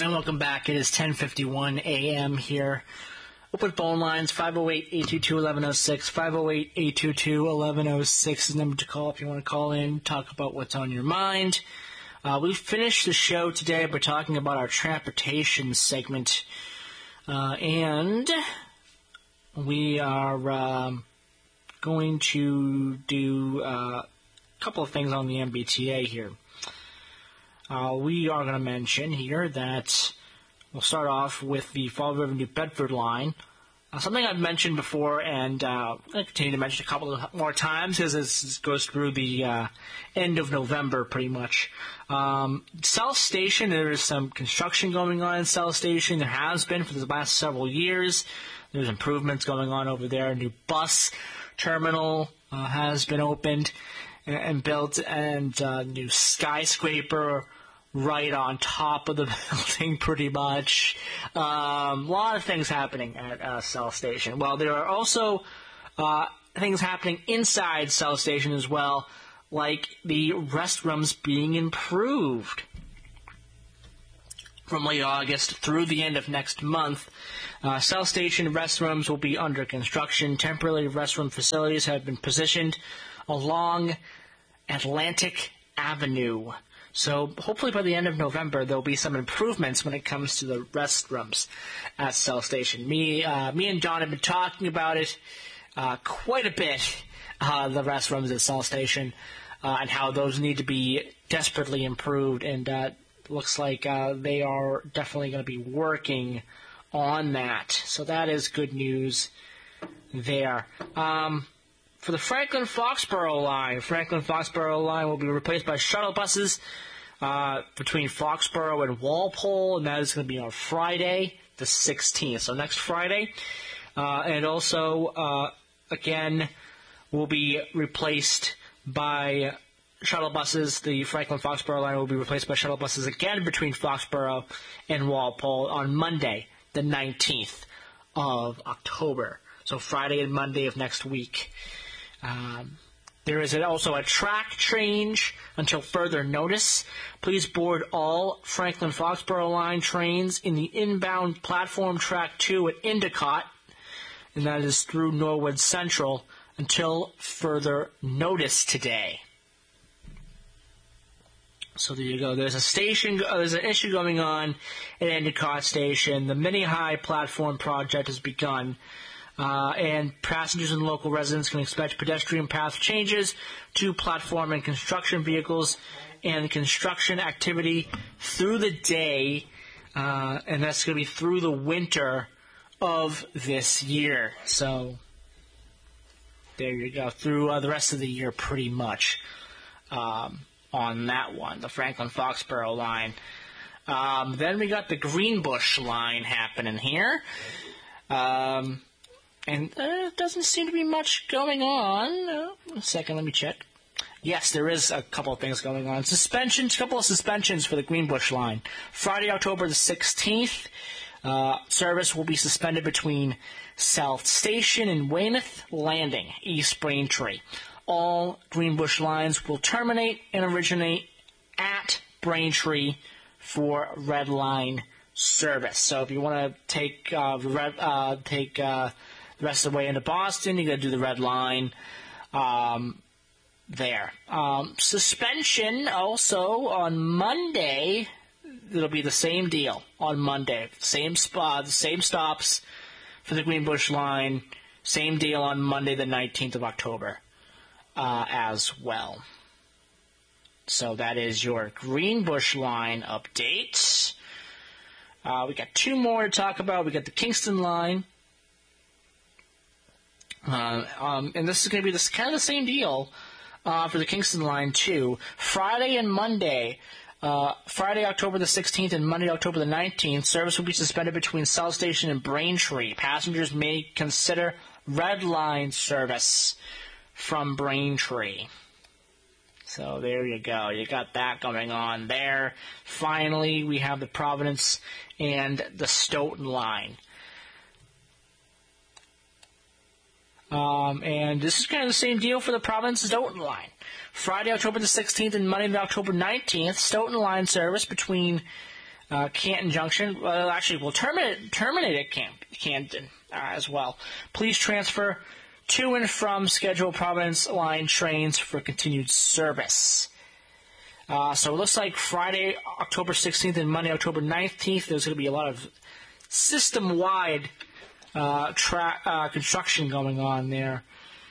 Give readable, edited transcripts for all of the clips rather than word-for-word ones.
And welcome back. It is 10:51 a.m. here. Open phone lines, 508-822-1106, 508-822-1106 is the number to call if you want to call in, talk about what's on your mind. We finished the show today by talking about our transportation segment, and we are going to do a couple of things on the MBTA here. We are going to mention here that we'll start off with the Fall River New Bedford line. Something I've mentioned before, and I'll continue to mention a couple of more times because this goes through the end of November pretty much. South Station, there is some construction going on in South Station. There has been for the last several years. There's improvements going on over there. A new bus terminal has been opened and built, and new skyscraper right on top of the building, pretty much. A lot of things happening at South Station. Well, there are also things happening inside South Station as well, like the restrooms being improved. From late August through the end of next month, South Station restrooms will be under construction. Temporary restroom facilities have been positioned along Atlantic Avenue. So hopefully by the end of November, there'll be some improvements when it comes to the restrooms at South Station. Me and Don have been talking about it quite a bit, the restrooms at South Station, and how those need to be desperately improved. And looks like they are definitely going to be working on that. So that is good news there. For the Franklin-Foxborough line will be replaced by shuttle buses between Foxborough and Walpole, and that is going to be on Friday, the 16th, so next Friday. And also, again, will be replaced by shuttle buses. The Franklin-Foxborough line will be replaced by shuttle buses again between Foxborough and Walpole on Monday, the 19th of October. So Friday and Monday of next week. There is also a track change until further notice. Please board all Franklin-Foxborough line trains in the inbound platform track 2 at Endicott, and that is through Norwood Central, until further notice today. So there you go. There's an issue going on at Endicott Station. The mini-high platform project has begun. And passengers and local residents can expect pedestrian path changes to platform and construction vehicles and construction activity through the day, and that's going to be through the winter of this year. So there you go, through the rest of the year pretty much on that one, the Franklin-Foxborough line. Then we got the Greenbush line happening here. And there doesn't seem to be much going on. One second, let me check. Yes, there is a couple of things going on. Couple of suspensions for the Greenbush line. Friday, October the 16th, service will be suspended between South Station and Weymouth Landing, East Braintree. All Greenbush lines will terminate and originate at Braintree for Red Line service. So if you want to take the rest of the way into Boston, you got to do the Red Line there. Suspension also on Monday. It'll be the same deal on Monday. Same stops for the Greenbush line. Same deal on Monday, the 19th of October as well. So that is your Greenbush line update. We got two more to talk about. We got the Kingston line. And this is going to be kind of the same deal for the Kingston line, too. Friday and Monday, Friday, October the 16th, and Monday, October the 19th, service will be suspended between South Station and Braintree. Passengers may consider Red Line service from Braintree. So there you go. You got that going on there. Finally, we have the Providence and the Stoughton line. And this is kind of the same deal for the Providence-Stoughton line. Friday, October the 16th and Monday, October 19th, Stoughton line service between Canton Junction. Well, actually, we'll terminate at Canton as well. Please transfer to and from scheduled Providence line trains for continued service. So it looks like Friday, October 16th and Monday, October 19th, there's going to be a lot of system-wide construction going on there,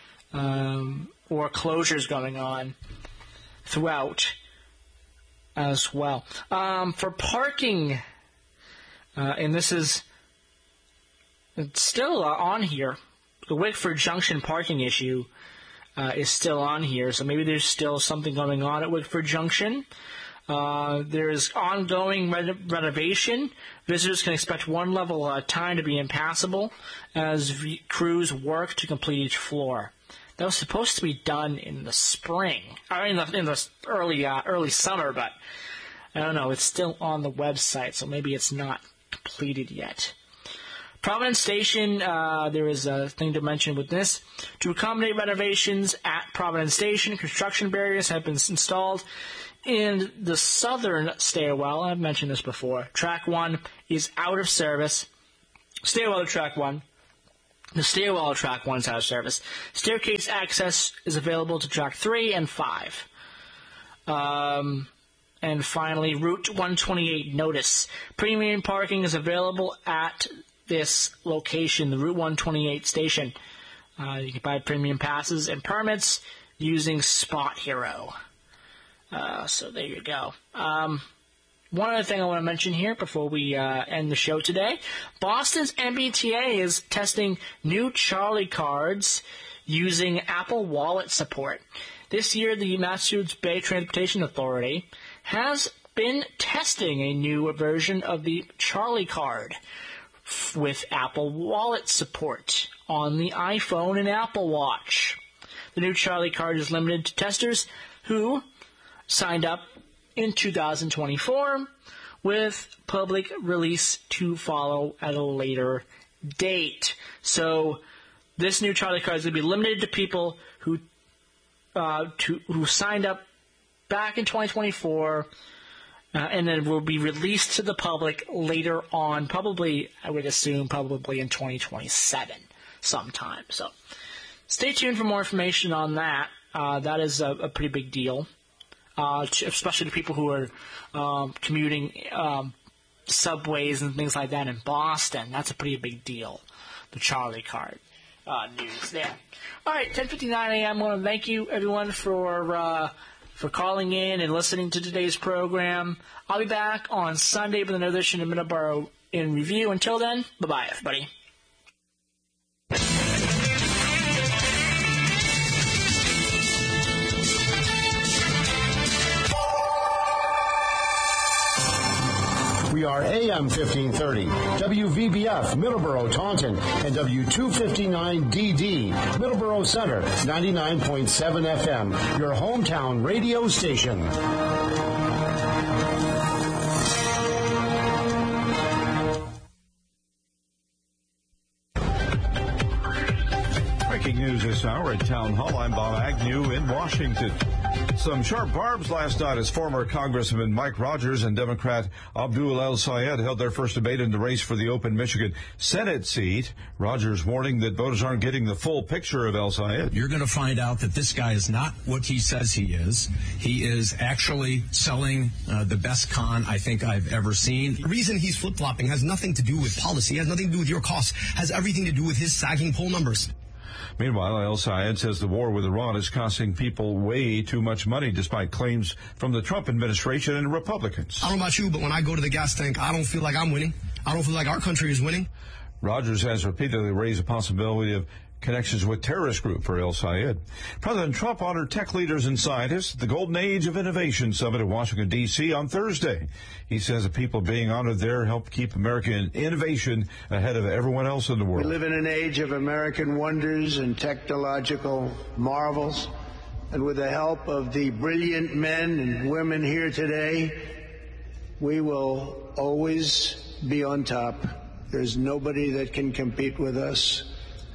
or closures going on throughout as well. For parking, and this is it's still on here, the Wickford Junction parking issue is still on here, so maybe there's still something going on at Wickford Junction. There's ongoing renovation. Visitors can expect one level at a time to be impassable as crews work to complete each floor. That was supposed to be done in the spring, or in the early summer, but I don't know. It's still on the website, so maybe it's not completed yet. Providence Station, there is a thing to mention with this. To accommodate renovations at Providence Station, construction barriers have been installed in the southern stairwell. I've mentioned this before. Track 1 is out of service. Stairwell to Track 1. The stairwell to Track 1 is out of service. Staircase access is available to Track 3 and 5. And finally, Route 128 notice. Premium parking is available at this location, the Route 128 station. You can buy premium passes and permits using Spot Hero. So there you go. One other thing I want to mention here before we end the show today. Boston's MBTA is testing new Charlie cards using Apple Wallet support. This year, the Massachusetts Bay Transportation Authority has been testing a new version of the Charlie card with Apple Wallet support on the iPhone and Apple Watch. The new Charlie card is limited to testers who signed up in 2024, with public release to follow at a later date. So this new Charlie card is going to be limited to people who signed up back in 2024, and then will be released to the public later on, probably, I would assume, probably in 2027 sometime. So stay tuned for more information on that. That is a pretty big deal, especially to people who are commuting subways and things like that in Boston. That's a pretty big deal, the Charlie card news there. All right, 10:59 a.m. I want to thank you, everyone, for calling in and listening to today's program. I'll be back on Sunday with another edition of Middleborough in Review. Until then, bye-bye, everybody. We are AM 1530, WVBF, Middleborough, Taunton, and W259DD, Middleborough Center, 99.7 FM, your hometown radio station. Breaking news this hour at Town Hall. I'm Bob Agnew in Washington. Some sharp barbs last night as former Congressman Mike Rogers and Democrat Abdul El-Sayed held their first debate in the race for the open Michigan Senate seat. Rogers warning that voters aren't getting the full picture of El-Sayed. You're going to find out that this guy is not what he says he is. He is actually selling the best con I think I've ever seen. The reason he's flip-flopping has nothing to do with policy, has nothing to do with your costs, has everything to do with his sagging poll numbers. Meanwhile, El-Sayed says the war with Iran is costing people way too much money, despite claims from the Trump administration and Republicans. I don't know about you, but when I go to the gas tank, I don't feel like I'm winning. I don't feel like our country is winning. Rogers has repeatedly raised the possibility of connections with terrorist group for El-Sayed. President Trump honored tech leaders and scientists at the Golden Age of Innovation Summit in Washington, D.C. on Thursday. He says the people being honored there help keep American innovation ahead of everyone else in the world. We live in an age of American wonders and technological marvels, and with the help of the brilliant men and women here today, we will always be on top. There's nobody that can compete with us.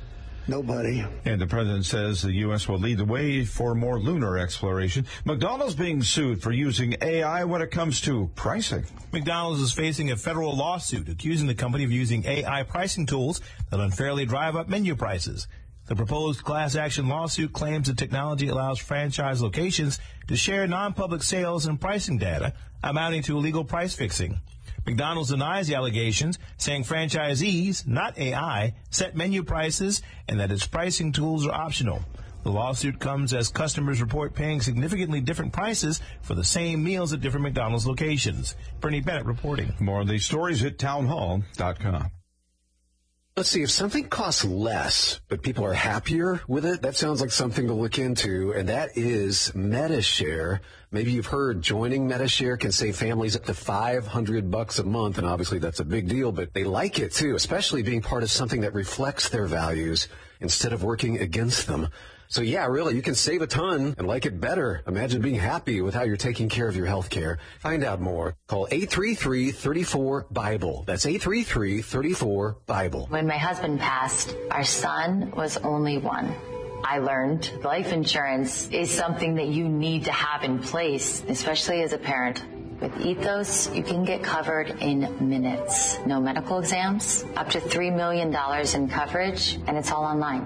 Nobody. And the president says the U.S. will lead the way for more lunar exploration. McDonald's being sued for using AI when it comes to pricing. McDonald's is facing a federal lawsuit accusing the company of using AI pricing tools that unfairly drive up menu prices. The proposed class action lawsuit claims the technology allows franchise locations to share non-public sales and pricing data, amounting to illegal price fixing. McDonald's denies the allegations, saying franchisees, not AI, set menu prices and that its pricing tools are optional. The lawsuit comes as customers report paying significantly different prices for the same meals at different McDonald's locations. Bernie Bennett reporting. More of these stories at townhall.com. Let's see, if something costs less, but people are happier with it, that sounds like something to look into, and that is Medi-Share. Maybe you've heard joining Medi-Share can save families up to $500 a month, and obviously that's a big deal, but they like it too, especially being part of something that reflects their values instead of working against them. So yeah, really, you can save a ton and like it better. Imagine being happy with how you're taking care of your health care. Find out more. Call 833-34-BIBLE. That's 833-34-BIBLE. When my husband passed, our son was only one. I learned life insurance is something that you need to have in place, especially as a parent. With Ethos, you can get covered in minutes. No medical exams, up to $3 million in coverage, and it's all online.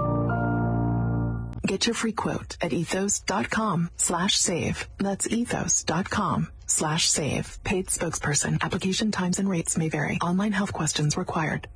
Get your free quote at ethos.com/save. That's ethos.com/save. Paid spokesperson. Application times and rates may vary. Online health questions required.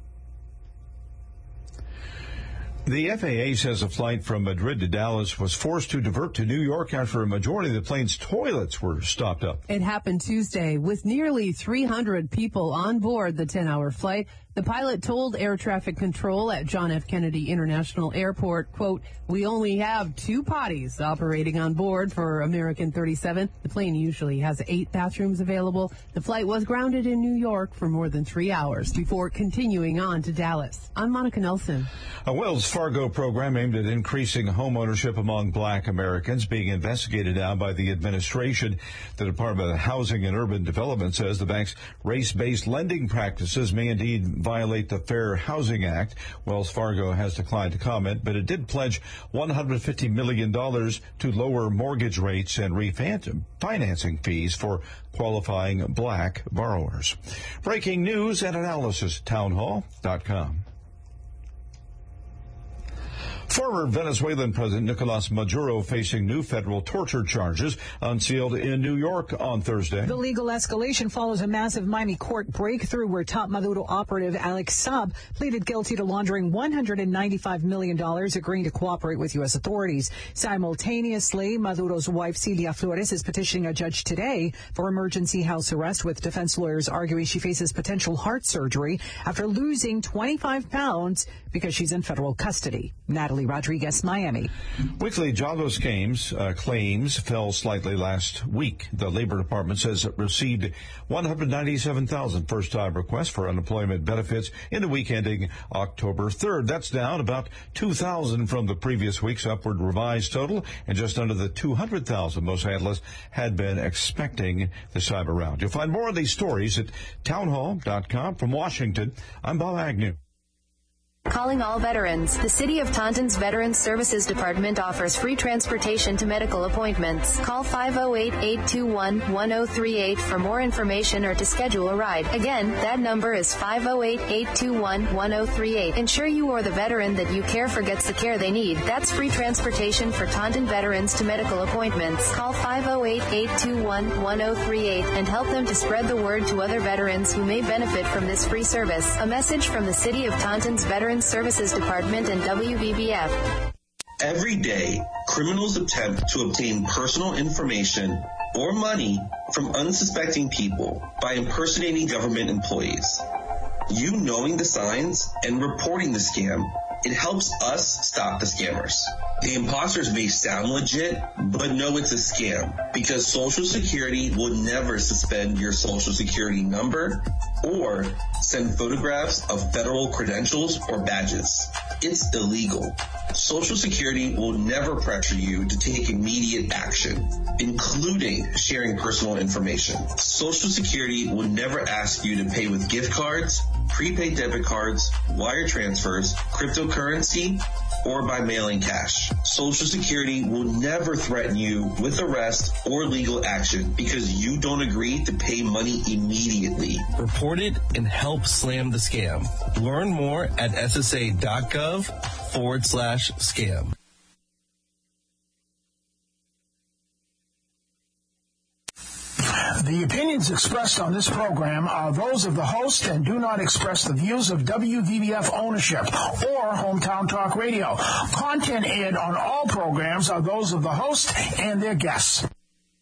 The FAA says a flight from Madrid to Dallas was forced to divert to New York after a majority of the plane's toilets were stopped up. It happened Tuesday with nearly 300 people on board the 10-hour flight. The pilot told air traffic control at John F. Kennedy International Airport, quote, "We only have 2 potties operating on board for American 37. The plane usually has 8 bathrooms available. The flight was grounded in New York for more than 3 hours before continuing on to Dallas." I'm Monica Nelson. A Wells Fargo program aimed at increasing home ownership among black Americans being investigated now by the administration. The Department of Housing and Urban Development says the bank's race-based lending practices may indeed violate the Fair Housing Act. Wells Fargo has declined to comment, but it did pledge $150 million to lower mortgage rates and refinancing fees for qualifying black borrowers. Breaking news and analysis, townhall.com. Former Venezuelan President Nicolas Maduro facing new federal torture charges unsealed in New York on Thursday. The legal escalation follows a massive Miami court breakthrough where top Maduro operative Alex Saab pleaded guilty to laundering $195 million, agreeing to cooperate with U.S. authorities. Simultaneously, Maduro's wife Celia Flores is petitioning a judge today for emergency house arrest, with defense lawyers arguing she faces potential heart surgery after losing 25 pounds because she's in federal custody. Natalie Rodriguez, Miami. Weekly jobless claims fell slightly last week. The Labor Department says it received 197,000 first-time requests for unemployment benefits in the week ending October 3rd. That's down about 2,000 from the previous week's upward revised total and just under the 200,000 most analysts had been expecting this time around. You'll find more of these stories at townhall.com. From Washington, I'm Bob Agnew. Calling all veterans. The City of Taunton's Veterans Services Department offers free transportation to medical appointments. Call 508-821-1038 for more information or to schedule a ride. Again, that number is 508-821-1038. Ensure you or the veteran that you care for gets the care they need. That's free transportation for Taunton veterans to medical appointments. Call 508-821-1038 and help them to spread the word to other veterans who may benefit from this free service. A message from the City of Taunton's Veterans Services Department and WVBF. Every day, criminals attempt to obtain personal information or money from unsuspecting people by impersonating government employees. You knowing the signs and reporting the scam, it helps us stop the scammers. The imposters may sound legit, but know it's a scam because Social Security will never suspend your Social Security number or send photographs of federal credentials or badges. It's illegal. Social Security will never pressure you to take immediate action, including sharing personal information. Social Security will never ask you to pay with gift cards, prepaid debit cards, wire transfers, cryptocurrency, or by mailing cash. Social Security will never threaten you with arrest or legal action because you don't agree to pay money immediately. Report it and help slam the scam. Learn more at ssa.gov/scam. The opinions expressed on this program are those of the host and do not express the views of WVBF ownership or Hometown Talk Radio. Content aired on all programs are those of the host and their guests.